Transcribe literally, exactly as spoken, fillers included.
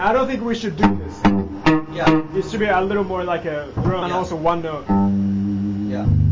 I don't think we should do this. Yeah. It should be a little more like a drum and Yeah. also one note. Yeah.